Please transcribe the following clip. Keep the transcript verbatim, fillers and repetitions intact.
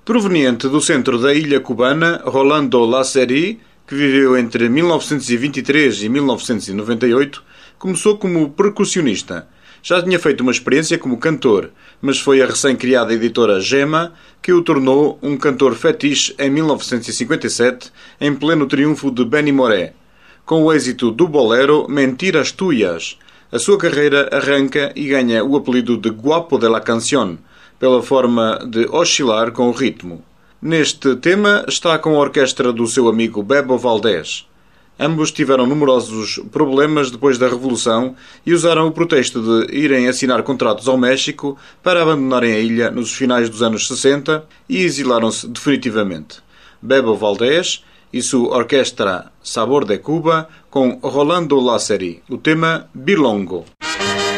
Proveniente do centro da ilha cubana, Rolando Lázari, que viveu entre mil novecentos e vinte e três e mil novecentos e noventa e oito, começou como percussionista. Já tinha feito uma experiência como cantor, mas foi a recém-criada editora Gema que o tornou um cantor fetiche em mil novecentos e cinquenta e sete, em pleno triunfo de Benny Moré. Com o êxito do bolero Mentiras Tuyas, a sua carreira arranca e ganha o apelido de Guapo de la Canción, pela forma de oscilar com o ritmo. Neste tema está com a orquestra do seu amigo Bebo Valdés. Ambos tiveram numerosos problemas depois da Revolução e usaram o pretexto de irem assinar contratos ao México para abandonarem a ilha nos finais dos anos sessenta e exilaram-se definitivamente. Bebo Valdés e sua orquestra Sabor de Cuba com Rolando Lázari, o tema Bilongo.